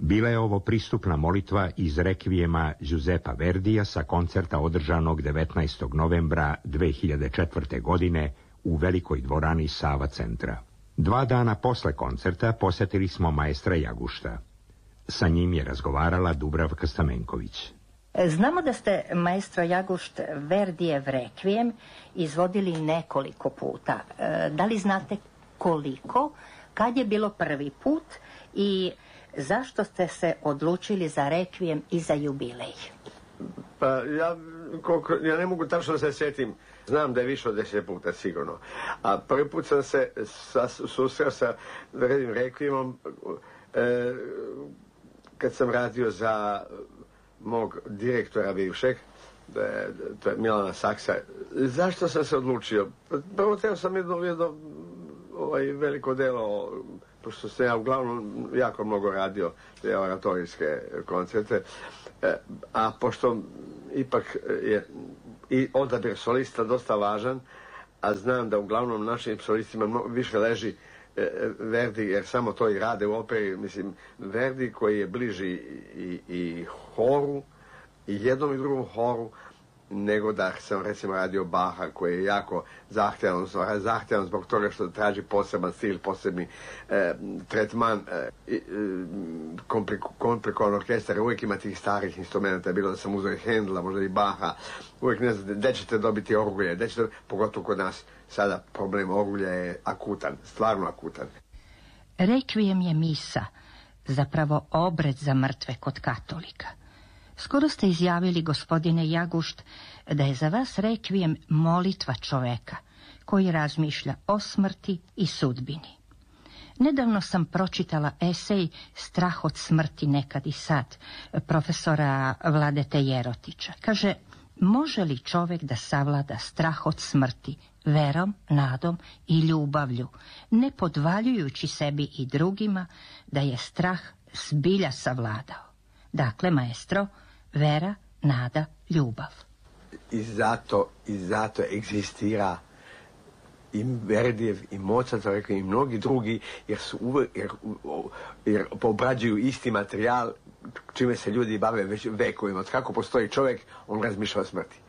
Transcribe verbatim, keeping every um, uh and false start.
Bila je ovo pristupna molitva iz rekvijema Giuseppa Verdija sa koncerta održanog devetnaestog novembra dve hiljade četvrte. godine u velikoj dvorani Sava centra. Dva dana posle koncerta posjetili smo maestra Jagušta. Sa njim je razgovarala Dubravka Stamenković. Znamo da ste, maestro Jagušt, Verdijev rekvijem izvodili nekoliko puta. Da li znate koliko, kad je bilo prvi put i zašto ste se odlučili za rekvijem i za jubilej? Pa ja, koliko, ja ne mogu tačno se sjetim. Znam da je više od deset puta sigurno. A prvi put sam se sa, susreo sa Verdijevim rekvijemom e, kad sam radio za mog direktora bivšeg, to je Milana Saksa. Zašto sam se odlučio? Prvo teo sam jedno, jedno ovaj, veliko delo, pošto sam ja uglavnom jako mnogo radio te oratorijske koncerte, a pošto ipak je i odabir solista dosta važan, a znam da uglavnom našim solistima više leži Verdi, jer samo to i rade u operi, mislim, Verdi koji je bliži i, i horu, i jednom i drugom horu, nego da sam recimo radio Baha koji je jako zahtjevan, zahtjevan zbog toga što traži poseban stil, posebni eh, tretman, eh, eh, kompliko, komplikovan orkestar, uvijek ima tih starih instrumenta, bilo da sam uzeo i Hendla, možda i Baha, uvijek ne znate gdje ćete dobiti orgulje, gdje ćete, pogotovo kod nas sada problem orgulja je akutan, stvarno akutan. Rekvijem je misa, zapravo obred za mrtve kod katolika. Skoro ste izjavili, gospodine Jagušt, da je za vas rekvijem molitva čoveka koji razmišlja o smrti i sudbini. Nedavno sam pročitala esej Strah od smrti nekad i sad, profesora Vladete Jerotića. Kaže, može li čovek da savlada strah od smrti verom, nadom i ljubavlju, ne podvaljujući sebi i drugima da je strah zbilja savladao? Dakle, maestro, vera, nada, ljubav. I zato, i zato egzistira i Verdijev, i Mozart, i mnogi drugi, jer su uvek, jer, jer obrađuju isti materijal čime se ljudi bave već vekovima. Od kako postoji čovjek, on razmišlja o smrti.